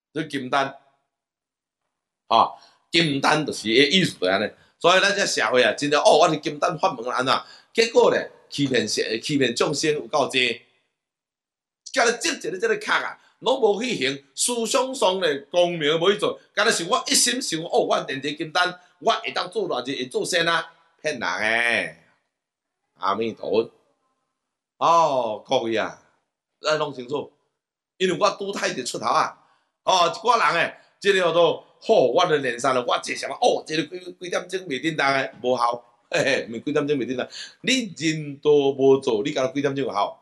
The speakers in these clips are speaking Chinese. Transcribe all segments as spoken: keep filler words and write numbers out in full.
这金丹，啊，金丹就是个意思就安尼。所以咱这社会啊，真正哦，我是金丹法门安怎？结果咧，欺骗社欺骗众生有够济，叫你积一个这个壳啊，拢无去行，思想上咧光明无去做，敢若是我一心想哦，我练这金丹，我会当做偌济会做仙啊，骗人诶！阿弥陀佛。哦，各位啊，咱弄清楚，因为我拄太直出头啊，哦，一寡人诶，即、這个叫做好，我咧练山了，我坐什么？哦，即、這个几几点钟袂叮当诶，无效，嘿嘿，毋是几点钟袂叮当，你人都无做，你敢若几点钟有效？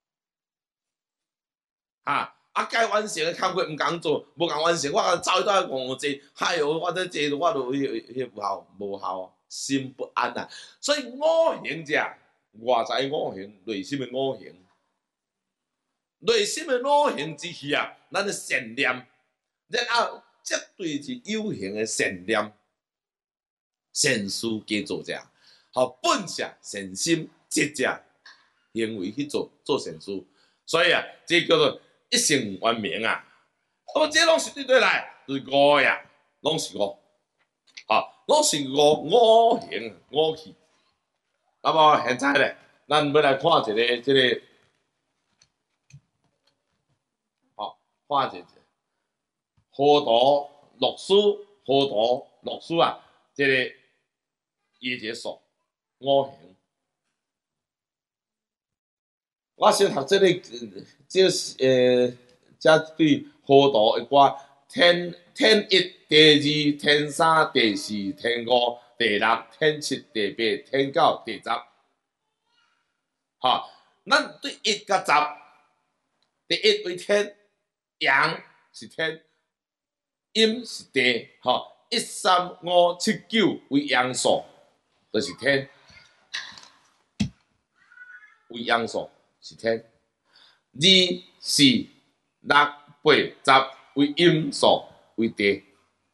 哈、啊，该完成诶工作毋共做，无共完成，我走去倒来戇坐，嗨哟，我这坐我都迄迄有效，无效，心不安啊。所以五行者。外在五行，内心的五行，内心的五行之气啊，咱的善念，然后绝对是有形的善念，善事皆做者，好本者善心节者，行为去做做善事，所以啊，这叫做一性圆明啊。那么这拢是对对来，就是五呀，拢是五，好，拢是五五行五气。那么现在咧，咱要来看一个这个，好、哦，看一个河图洛书，河图洛书啊，这个伊个数五行。我先读这个，这呃，这对河图一寡天天一、第二、天三、第四、天五。第六、天七、第八、天九、第十，哈，咱对一甲十，第一为天，阳是天，阴是地，哈，一三五七九为阳数，就是天，为阳数是天，二四六八十为阴数为地。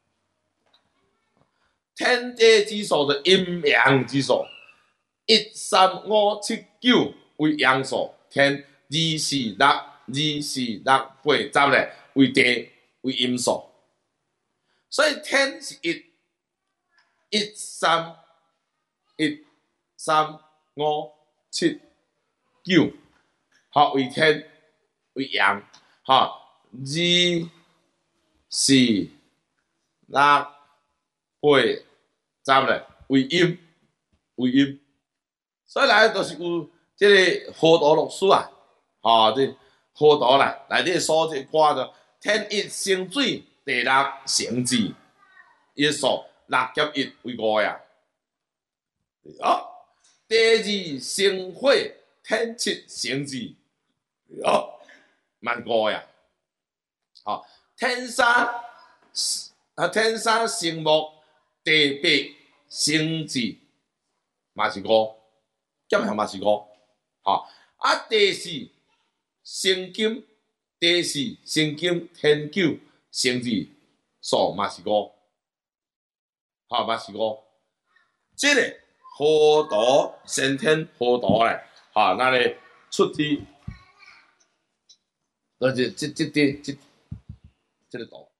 天地之数的阴阳之数，一三五七九为阳数，天二四六二四六八十咧为地为阴数，所以天是一，一三一三五七九，好为天为阳，好二四六八。十咧为阴，为阴，所以来都是有即个河图洛书啊，吼、哦，这河图啦，内底数字看着天一生水，地六生子，伊数六减一为五呀。哦，第二生火，天七生子，哦，万五呀。好、哦，天三啊，天三生木。第八生子嘛是五，减项嘛是五，吼啊第四生金，第四生金天九生子数嘛是五，吼嘛是五，这个河图先天河图咧，吼咱咧出题，而且这这这这这个图。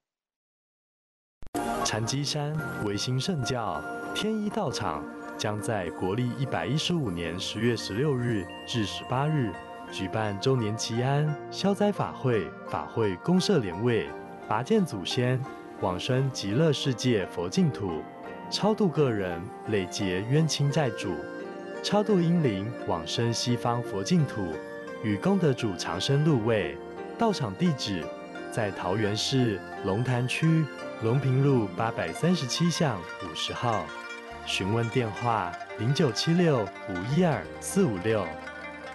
禅机山维新圣教天一道场将在国历一百一十五年十月十六日至十八日举办周年祈安消灾法会，法会公设莲位，拔剑祖先，往生极乐世界佛净土，超度个人累劫冤亲债主，超度阴灵往生西方佛净土，与功德主长生入位。道场地址在桃园市龙潭区龙平路八百三十七巷五十号，询问电话零九七六五一二四五六。